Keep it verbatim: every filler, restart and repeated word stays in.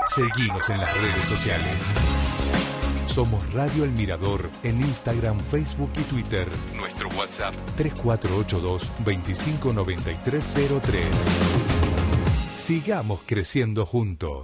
Seguinos en las redes sociales. Somos Radio El Mirador en Instagram, Facebook y Twitter. Nuestro WhatsApp tres cuatro ocho dos, veinticinco noventa y tres cero tres. Sigamos creciendo juntos.